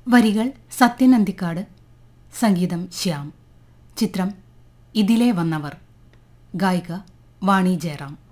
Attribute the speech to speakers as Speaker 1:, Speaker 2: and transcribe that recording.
Speaker 1: വരികൾ സത്യൻ അന്തിക്കാട്, സംഗീതം ശ്യാം. ചിത്രം ഇതിലേ വന്നവർ. ഗായിക വാണി ജയറാം.